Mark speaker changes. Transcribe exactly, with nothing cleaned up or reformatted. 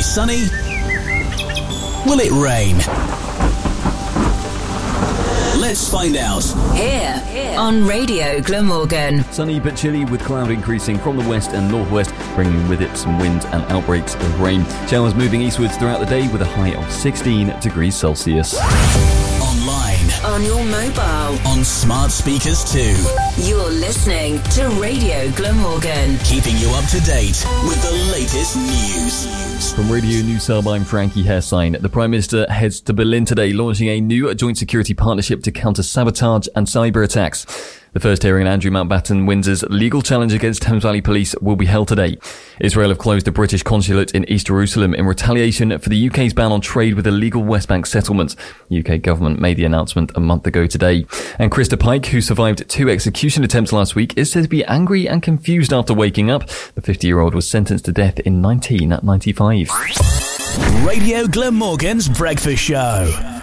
Speaker 1: sunny? Will it rain? Let's find out.
Speaker 2: Here, Here. on Radio Glamorgan.
Speaker 3: Sunny but chilly with cloud increasing from the west and northwest, bringing with it some wind and outbreaks of rain. Showers moving eastwards throughout the day with a high of sixteen degrees Celsius.
Speaker 1: Online.
Speaker 2: On your mobile.
Speaker 1: On smart speakers too.
Speaker 2: You're listening to Radio Glamorgan.
Speaker 1: Keeping you up to date with the latest news.
Speaker 3: From Radio News Hub, I'm Frankie Hersign. The Prime Minister heads to Berlin today, launching a new joint security partnership to counter sabotage and cyber attacks. The first hearing in Andrew Mountbatten Windsor's legal challenge against Thames Valley Police will be held today. Israel have closed the British consulate in East Jerusalem in retaliation for the U K's ban on trade with illegal West Bank settlements. The U K government made the announcement a month ago today. And Krista Pike, who survived two execution attempts last week, is said to be angry and confused after waking up. The fifty-year-old was sentenced to death in nineteen ninety-five.
Speaker 1: Radio Glamorgan's Breakfast Show.